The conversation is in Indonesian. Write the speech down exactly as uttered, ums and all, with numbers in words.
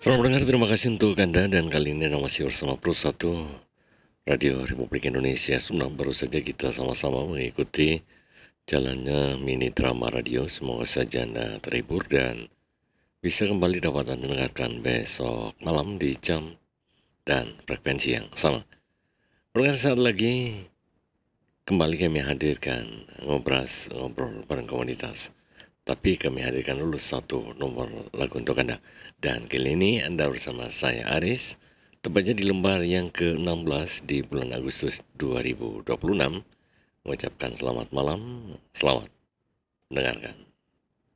Selamat mendengar, terima kasih untuk Anda dan kali ini Anda masih bersama Pro satu Radio Republik Indonesia. Sudah baru saja kita sama-sama mengikuti jalannya mini drama radio. Semoga saja Anda terhibur dan bisa kembali dapat Anda dengarkan besok malam di jam dan frekuensi yang sama. Berkat saat lagi kembali kami hadirkan ngobras ngobrol bareng komunitas. Tapi kami hadirkan dulu satu nomor lagu untuk Anda. Dan kali ini Anda bersama saya Aris, tepatnya di lembar yang ke enam belas di bulan Agustus dua ribu dua puluh enam, mengucapkan selamat malam, selamat mendengarkan.